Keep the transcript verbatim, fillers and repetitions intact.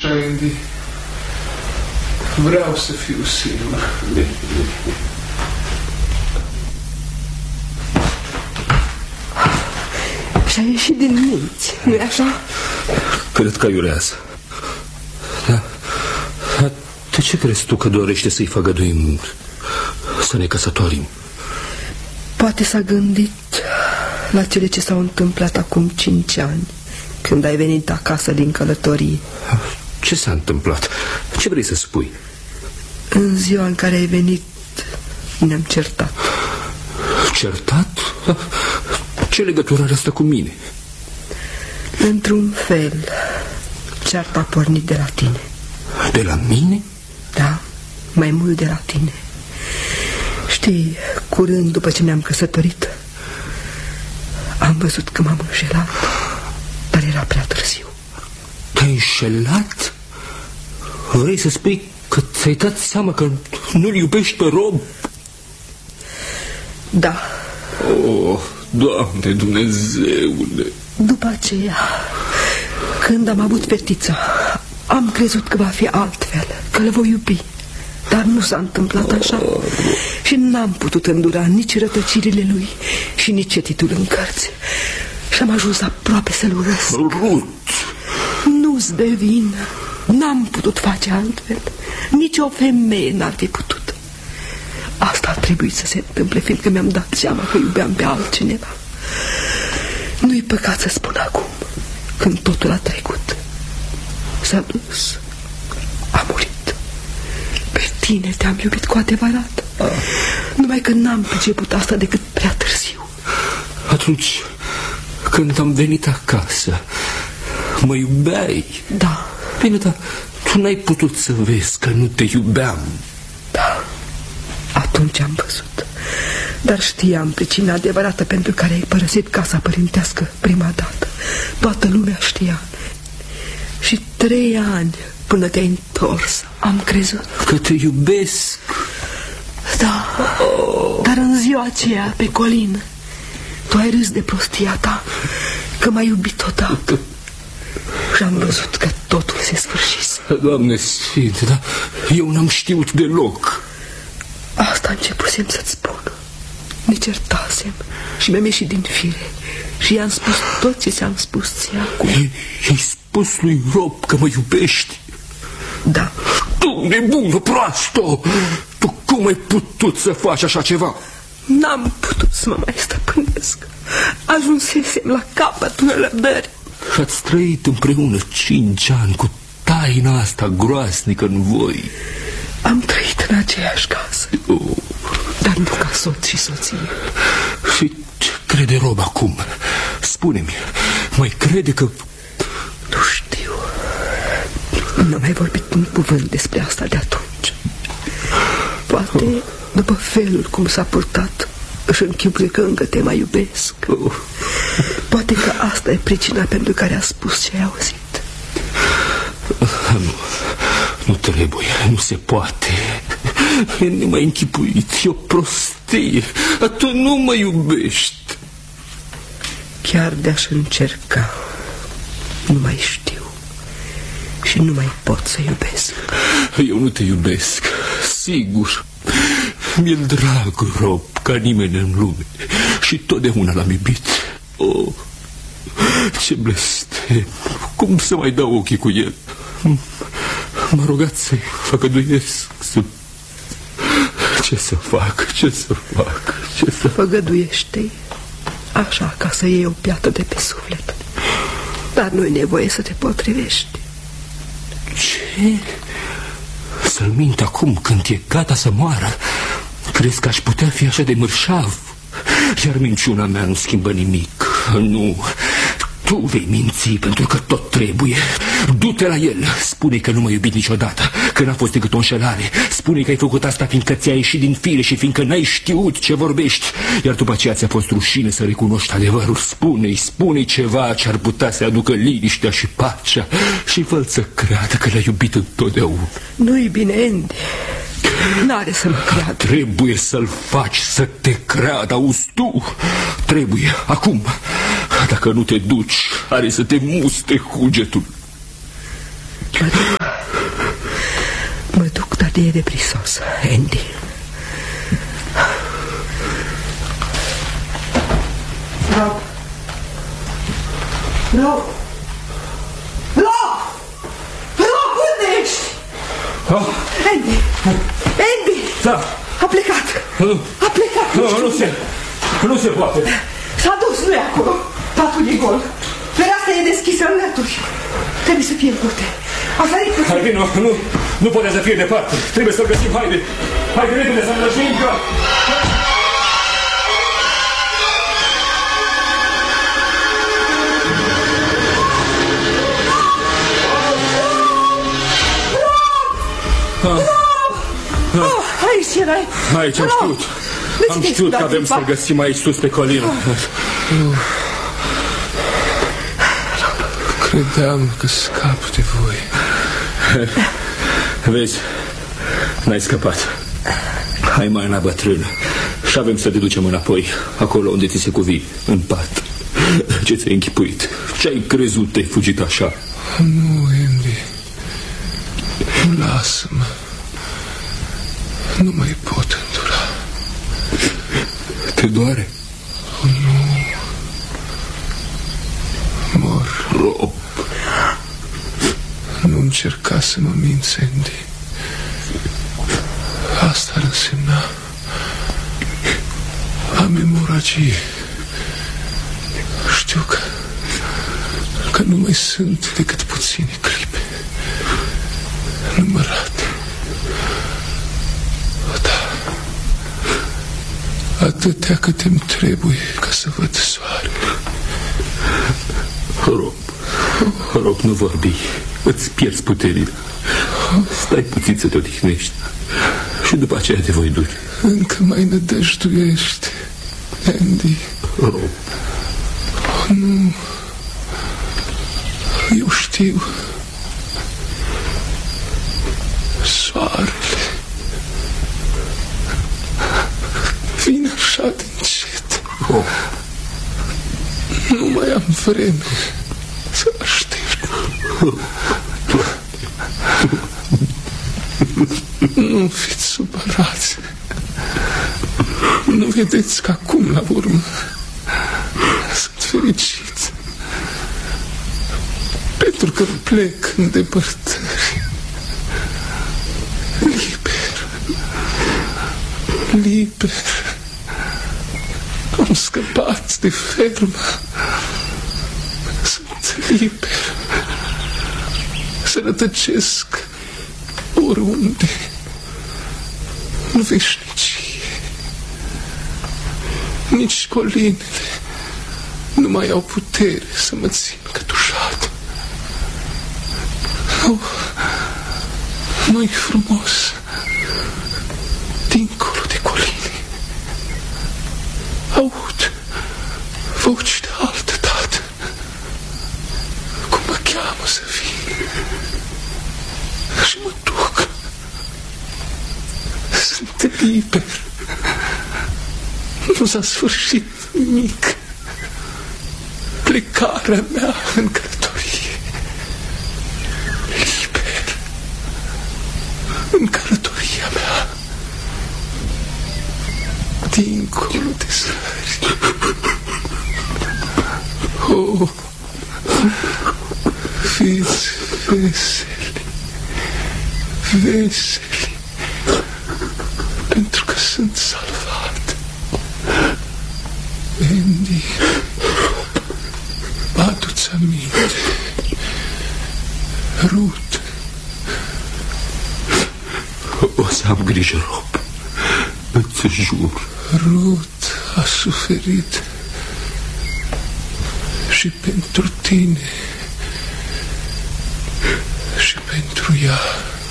așa, Andy. Vreau să fiu singur. Și-a ieșit din minți, nu-i așa? Cred că aiurează. Da. De ce crezi tu că dorește să-i făgăduim să ne căsătorim? Poate s-a gândit la cele ce s-au întâmplat acum cinci ani, când ai venit acasă din călătorie. Ce s-a întâmplat? Ce vrei să spui? În ziua în care ai venit, ne-am certat. Certat? Ce legătură are asta cu mine? Într-un fel, cearta a pornit de la tine. De la mine? Da, mai mult de la tine. Știi, curând după ce ne-am căsătorit, am văzut că m-am înșelat, dar era prea târziu. Te-ai înșelat? Vrei să spui că ți-ai dat seama că nu-l iubești pe Rob? Da. Oh, Doamne Dumnezeule! După aceea, când am avut fetița, am crezut că va fi altfel, că le voi iubi. Dar nu s-a întâmplat așa. Și n-am putut îndura nici rătăcirile lui și nici cititul în cărți. Și am ajuns aproape să-l urăsc. Ruth! Nu-ți de vină. N-am putut face altfel. Nici o femeie n-ar fi putut. Asta a trebuit să se întâmple, fiindcă mi-am dat seama că iubeam pe altcineva. Nu-i păcat să spun acum, când totul a trecut. S-a dus. A murit. Pe tine te-am iubit cu adevărat. Ah. Numai că n-am priceput asta decât prea târziu. Atunci, când am venit acasă, mă iubeai? Da. Bine, dar tu n-ai putut să vezi că nu te iubeam. Da. Atunci am văzut. Dar știam pricina adevărată pentru care ai părăsit casa părintească prima dată. Toată lumea știa. Și trei ani până te-ai întors am crezut că te iubesc. Da, oh. Dar în ziua aceea pe colină tu ai râs de prostia ta, că m-ai iubit odată. Și am văzut că totul se sfârșise. Doamne Sfinte, dar eu n-am știut deloc. Asta începusem să-ți spun. Ne certasem și mi-am ieșit din fire și i-am spus tot ce ți-am spus ție acum. I-ai spus lui Rob că mă iubești? Da. Tu, nebună, proastă! Tu cum ai putut să faci așa ceva? N-am putut să mă mai stăpânesc. Ajunsesem la capătul răbdării. Și ați trăit împreună cinci ani cu taina asta groasnică în voi. Am trăit în aceeași casă, oh. Dar nu ca soț și soție. Și ce crede Rob acum? Spune-mi, mai crede că... Nu știu. Nu mai vorbit un cuvânt despre asta de atunci. Poate, oh. după felul cum s-a purtat, își închipuie că încă te mai iubesc. Oh. Poate că asta e pricina pentru care a spus ce ai auzit. Nu, nu trebuie, nu se poate. Nu m-ai închipuit, e o prostie. Tu nu mă iubești. Chiar de-aș încerca, nu mai știu și nu mai pot să iubesc. Eu nu te iubesc, sigur. Mi-e drag Rob ca nimeni în lume și totdeauna l-am iubit. Oh, ce blestem. Cum să mai dau ochii cu el? M-a rugat să-i făgăduiesc să... Ce să fac? Ce să fac? Ce să... Făgăduiește-i așa, ca să iei o piatră de pe suflet. Dar nu-i nevoie să te potrivești. Ce? Să-l mint acum când e gata să moară? Crezi că aș putea fi așa de mărșav? Iar minciuna mea nu schimbă nimic. Nu, tu vei minți pentru că tot trebuie. Du-te la el, spune că nu m-ai iubit niciodată, că n-a fost decât o înșelare. Spune că ai făcut asta fiindcă ți-ai ieșit din fire și fiindcă n-ai știut ce vorbești. Iar după aceea ți-a fost rușine să recunoști adevărul. Spune-i, spune-i ceva ce ar putea să aducă liniștea și pacea și fă-l să creadă că l-ai iubit întotdeauna. Nu-i bine, Andy. N-are să mă creadă. Trebuie să-l faci să te creadă, auzi tu? Trebuie, acum. Dacă nu te duci, are să te muste cugetul. Adevărat. hârtie de prisos, Andy. Rob! Rob! Rob! Rob, unde ești? Oh. Andy! Andy! Da! A plecat! Nu! A plecat! Nu, nu, nu se... Nu se poate! S-a dus, nu e acolo! Patul e gol! Fereastra e deschisă în lături! Trebuie să fie în curte! A sărit cu... Hai, vino, nu, nu poate să fie departe! Trebuie să-l găsim, haide! Haide, repede, să-l lășim, că... Oh, aici erai. Aici am știut. Am știut că avem să-l găsim aici sus pe colină. Credeam că scap de voi. Vezi, n-ai scăpat. Hai, Mana bătrână, și avem să te ducem înapoi, acolo unde ți se cuvine, în pat. Ce ți-ai închipuit? Ce-ai crezut te-ai fugit așa? Nu, Andy. Nu, lasă-mă. Nu mai pot îndura. Te doare? Oh, nu. Mor. Rob. Nu încerca să mă minți, Andy. Asta ar însemna am hemoragie. Știu că că nu mai sunt decât puține clipe numărate. Da, atâtea cât îmi trebuie ca să văd soarele. Rob, Rob, nu vorbi. Îți pierzi puterile. Stai puțin să te odihnești și după aceea te voi duce. Încă mai nădăjduiești, Andy. Rob. Oh, nu. Eu știu. Soarele vine așa de încet. Oh. Nu mai am vreme să aștept. Nu fiți supărați. Nu vedeți că acum, la urmă, sunt fericit. Pentru că plec în depărtări. Liber. Liber. Am scăpat de fermă. Sunt liber. Să rătăcesc oriunde, în veșnicie. Nici colinele nu mai au putere să mă țin cătușat. Oh, nu-i frumos dincolo de coline. Aud voci de altă dată, cum mă cheamă să vin. Și mă duc. Sunt liber. Nu s-a sfârșit nimic. Plecarea mea în călătorie. Liber. În călătoria mea. Dincolo de sări. Oh, fiți veseli. Veseli, pentru că sunt salvat. Andy, adu-ți aminte. Ruth. O să am grijă, Rob. Îți jur. Ruth a suferit și pentru tine și pentru ea.